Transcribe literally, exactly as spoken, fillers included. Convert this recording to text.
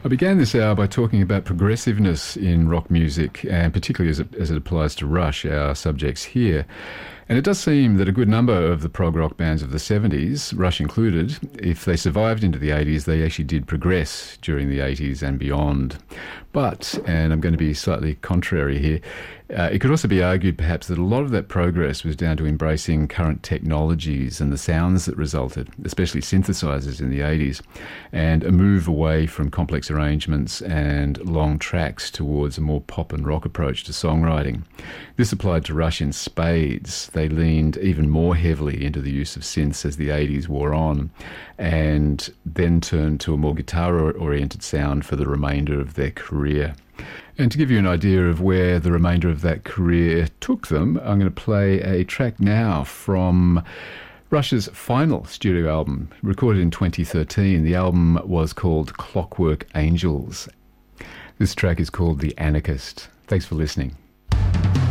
I began this hour by talking about progressiveness in rock music, and particularly as it, as it applies to Rush, our subjects here. And it does seem that a good number of the prog rock bands of the seventies, Rush included, if they survived into the eighties, they actually did progress during the eighties and beyond. But, and I'm going to be slightly contrary here, uh, it could also be argued perhaps that a lot of that progress was down to embracing current technologies and the sounds that resulted, especially synthesizers in the eighties, and a move away from complex arrangements and long tracks towards a more pop and rock approach to songwriting. This applied to Rush in spades. They leaned even more heavily into the use of synths as the eighties wore on, and then turned to a more guitar-oriented sound for the remainder of their career. And to give you an idea of where the remainder of that career took them, I'm going to play a track now from Rush's final studio album, recorded in twenty thirteen. The album was called Clockwork Angels. This track is called The Anarchist. Thanks for listening.